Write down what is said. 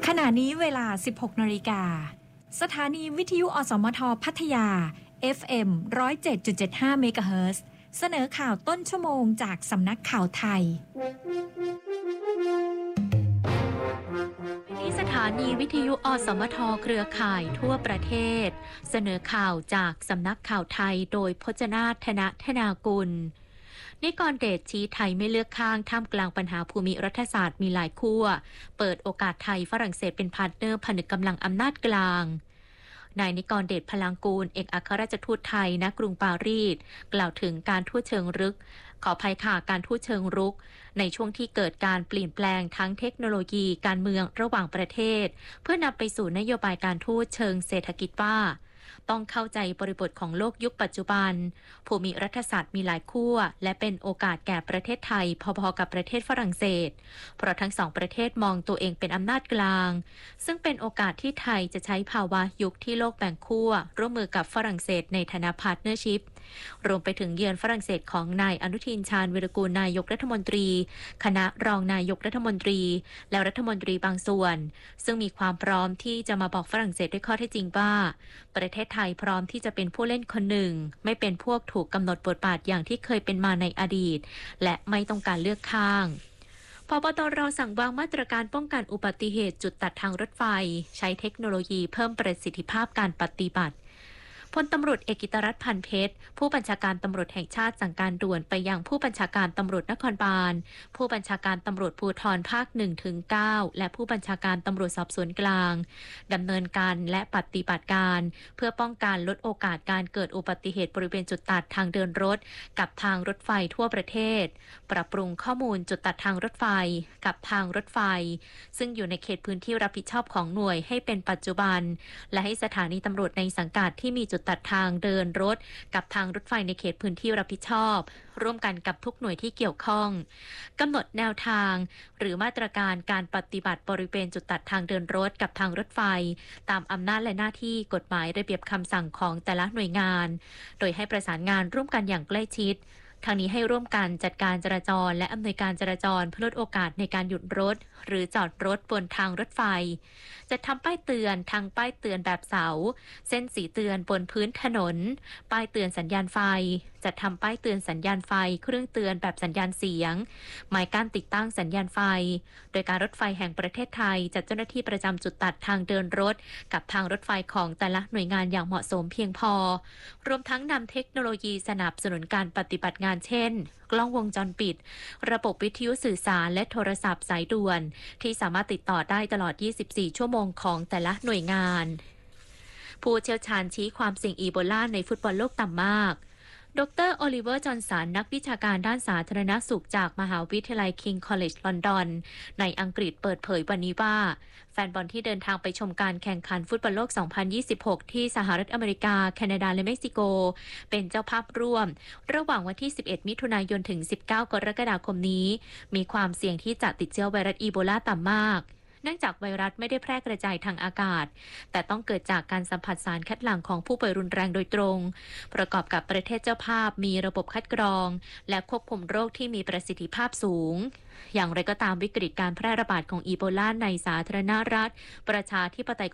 ขณะนี้เวลา 16 นาฬิกาสถานีวิทยุอสมทพัทยา FM 107.75 เมกะเฮิรตซ์เสนอข่าวต้นชั่วโมงจากสำนักข่าวไทยสถานีวิทยุอสมทเครือข่ายทั่วประเทศเสนอข่าวจากสำนักข่าวไทยโดยพจนาถ ธนากุลนิกรเดชชี้ไทยไม่เลือกข้างท่ามกลางปัญหาภูมิรัฐศาสตร์มีหลายขั้วเปิดโอกาสไทยฝรั่งเศสเป็นพาร์ทเนอร์ผนึกกำลังอำนาจกลางนายนิกรเดชพลังกูลเอกอัครราชทูตไทยณกรุงปารีสกล่าวถึงการทูตเชิงรุกขออภัยค่ะการทูตเชิงรุกในช่วงที่เกิดการเปลี่ยนแปลงทั้งเทคโนโลยีการเมืองระหว่างประเทศเพื่อนำไปสู่นโยบายการทูตเชิงเศรษฐกิจว่าต้องเข้าใจบริบทของโลกยุคปัจจุบันภูมิรัฐศาสตร์มีหลายขั้วและเป็นโอกาสแก่ประเทศไทยพอๆกับประเทศฝรั่งเศสเพราะทั้งสองประเทศมองตัวเองเป็นอำนาจกลางซึ่งเป็นโอกาสที่ไทยจะใช้ภาวะยุคที่โลกแบ่งขั้วร่วมมือกับฝรั่งเศสในฐานะพาร์ทเนอร์ชิพรวมไปถึงเยือนฝรั่งเศสของนายอนุทินชาญวีรกูลนายกรัฐมนตรีคณะรองนายกรัฐมนตรีและรัฐมนตรีบางส่วนซึ่งมีความพร้อมที่จะมาบอกฝรั่งเศสด้วยข้อเท็จจริงว่าประเทศไทยพร้อมที่จะเป็นผู้เล่นคนหนึ่งไม่เป็นพวกถูกกำหนดบทบาทอย่างที่เคยเป็นมาในอดีตและไม่ต้องการเลือกข้างผบ.ตร.สั่งวางมาตรการป้องกันอุบัติเหตุจุดตัดทางรถไฟใช้เทคโนโลยีเพิ่มประสิทธิภาพการปฏิบัติพลตำรวจเอกกิตรัตน์ พันเพชรผู้บัญชาการตำรวจแห่งชาติสั่งการด่วนไปยังผู้บัญชาการตำรวจนครบาลผู้บัญชาการตำรวจภูธรภาค 1-9 และผู้บัญชาการตำรวจสอบสวนกลางดำเนินการและปฏิบัติการเพื่อป้องกันลดโอกาสการเกิดอุบัติเหตุบริเวณจุดตัดทางเดินรถกับทางรถไฟทั่วประเทศปรับปรุงข้อมูลจุดตัดทางรถไฟกับทางรถไฟซึ่งอยู่ในเขตพื้นที่รับผิดชอบของหน่วยให้เป็นปัจจุบันและให้สถานีตำรวจในสังกัดที่มีจุดตัดทางเดินรถกับทางรถไฟในเขตพื้นที่รับผิดชอบร่วมกันกับทุกหน่วยที่เกี่ยวข้องกำหนดแนวทางหรือมาตรการการปฏิบัติบริเวณจุดตัดทางเดินรถกับทางรถไฟตามอำนาจและหน้าที่กฎหมายระเบียบคำสั่งของแต่ละหน่วยงานโดยให้ประสานงานร่วมกันอย่างใกล้ชิดทางนี้ให้ร่วมกันจัดการจราจรและอำนวยการจราจรเพื่อลดโอกาสในการหยุดรถหรือจอดรถบนทางรถไฟจะทำป้ายเตือนทางป้ายเตือนแบบเสาเส้นสีเตือนบนพื้นถนนป้ายเตือนสัญญาณไฟจะทำป้ายเตือนสัญญาณไฟเครื่องเตือนแบบสัญญาณเสียงหมายการติดตั้งสัญญาณไฟโดยการรถไฟแห่งประเทศไทยจัดเจ้าหน้าที่ประจำจุดตัดทางเดินรถกับทางรถไฟของแต่ละหน่วยงานอย่างเหมาะสมเพียงพอรวมทั้งนำเทคโนโลยีสนับสนุนการปฏิบัติงานเช่นกล้องวงจรปิดระบบวิทยุสื่อสารและโทรศัพท์สายด่วนที่สามารถติดต่อได้ตลอด 24 ชั่วโมงของแต่ละหน่วยงานผู้เชี่ยวชาญชี้ความเสี่ยงอีโบลาในฟุตบอลโลกต่ำมากดร.โอลิเวอร์ จอห์นสันนักวิชาการด้านสาธารณสุขจากมหาวิทยาลัย King College ลอนดอนในอังกฤษเปิดเผยวันนี้ว่าแฟนบอลที่เดินทางไปชมการแข่งขันฟุตบอลโลก 2026 ที่สหรัฐอเมริกาแคนาดาและเม็กซิโกเป็นเจ้าภาพร่วมระหว่างวันที่ 11 มิถุนายนถึง 19 กรกฎาคมนี้มีความเสี่ยงที่จะติดเชื้อไวรัสอีโบลาต่ำมากเนื่องจากไวรัสไม่ได้แพร่กระจายทางอากาศแต่ต้องเกิดจากการสัมผัสสารคัดหลั่งของผู้ป่วยรุนแรงโดยตรงประกอบกับประเทศเจ้าภาพมีระบบคัดกรองและควบคุมโรคที่มีประสิทธิภาพสูงอย่างไรก็ตามวิกฤตการแพร่ระบาดของอีโบลาในสาธารณรัฐประชาธิปไตย